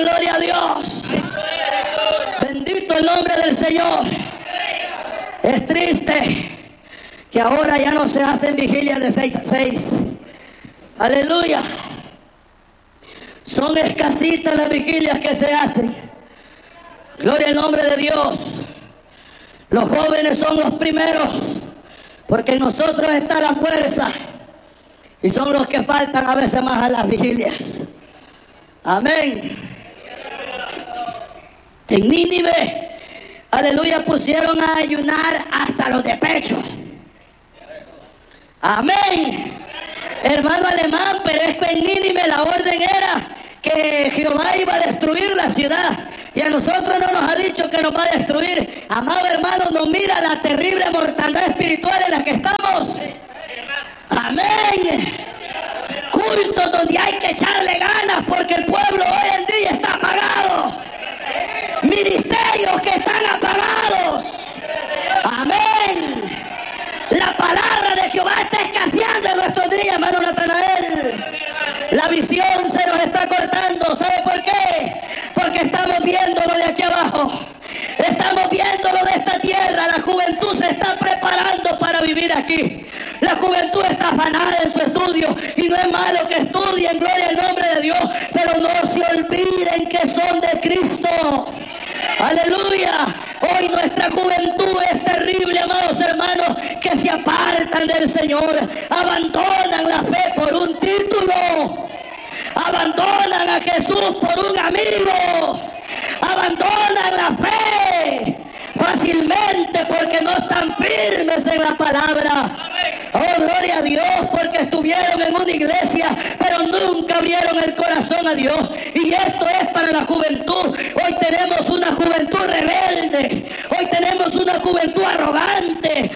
gloria a Dios. Bendito el nombre del Señor. Es triste que ahora ya no se hacen vigilias de 6 a 6. Aleluya. Son escasitas las vigilias que se hacen. Gloria al nombre de Dios. Los jóvenes son los primeros, porque en nosotros está la fuerza, y son los que faltan a veces más a las vigilias. Amén. En Nínive, aleluya, pusieron a ayunar hasta los de pecho. Amén. Hermano alemán, pero es que en Nínive la orden era que Jehová iba a destruir la ciudad. Y a nosotros no nos ha dicho que nos va a destruir. Amado hermano, no mira la terrible mortandad espiritual en la que estamos. Amén. Cultos donde hay que echarle ganas porque el pueblo hoy en día está apagado. Ministerios que están apagados. Amén. La palabra de Jehová está escaseando en nuestros días, hermano Natanael. La visión se nos está cortando. ¿Sabe por qué? Porque estamos viéndolo de aquí abajo. Estamos viéndolo de esta tierra. La juventud se está preparando para vivir aquí. La juventud está afanada en su estudio. Y no es malo que estudien, gloria al nombre de Dios. Pero no se olviden que son de Cristo. Aleluya. Hoy nuestra juventud es terrible, amados hermanos, que se apartan del Señor. Abandonan la fe por un título. Abandonan a Jesús por un amigo. Abandonan la fe fácilmente porque no están firmes en la palabra. Oh, gloria a Dios, porque estuvieron en una iglesia, pero nunca abrieron el corazón a Dios. Y esto es para la juventud. Hoy tenemos una juventud rebelde. Hoy tenemos una juventud arrogante.